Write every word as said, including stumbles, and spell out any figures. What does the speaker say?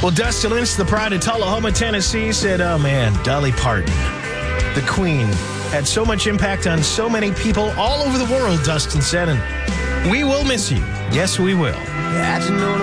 Well, Dustin Lynch, the pride of Tullahoma, Tennessee, said, oh, man, Dolly Parton, the Queen, had so much impact on so many people all over the world, Dustin said, and we will miss you. Yes, we will.